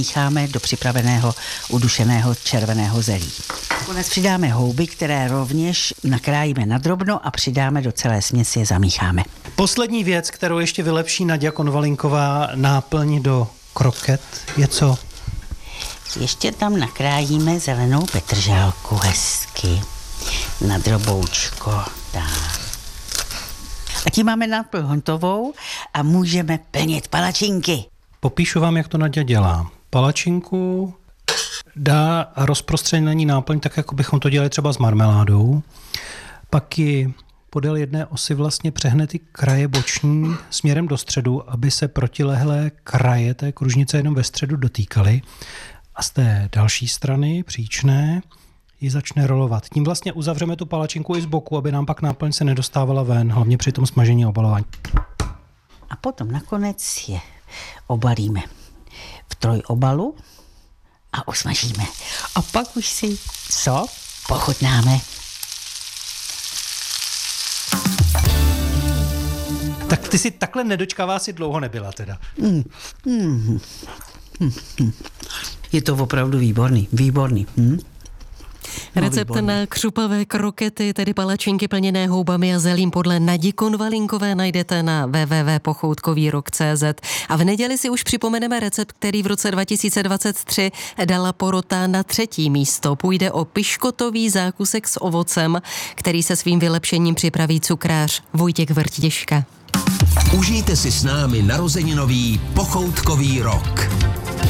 mícháme do připraveného udušeného červeného zelí. Nakonec přidáme houby, které rovněž nakrájíme nadrobno a přidáme do celé směsi, je zamícháme. Poslední věc, kterou ještě vylepší Naďa Konvalinková, náplň do kroket, je co? Ještě tam nakrájíme zelenou petržálku hezky na droboučko. Tak. A tím máme náplň hotovou a můžeme plnit palačinky. Popíšu vám, jak to Naďa dělá. Palačinku dá a rozprostření na ní náplň, tak jako bychom to dělali třeba s marmeládou. Pak ji podél jedné osy vlastně přehne ty kraje boční směrem do středu, aby se protilehlé kraje té kružnice jenom ve středu dotýkaly. A z té další strany, příčné, ji začne rolovat. Tím vlastně uzavřeme tu palačinku i z boku, aby nám pak náplň se nedostávala ven, hlavně při tom smažení a obalování. A potom nakonec je obalíme v trojobalu a osmažíme. A pak už si pochutnáme. Tak ty si takhle nedočkavá si dlouho nebyla teda. Je to opravdu výborný. Recept na křupavé krokety, tedy palačinky plněné houbami a zelím podle Nadi Konvalinkové najdete na www.pochoutkovýrok.cz. A v neděli si už připomeneme recept, který v roce 2023 dala porota na 3. místo. Půjde o piškotový zákusek s ovocem, který se svým vylepšením připraví cukrář Vojtěch Vrtěška. Užijte si s námi narozeninový pochoutkový rok.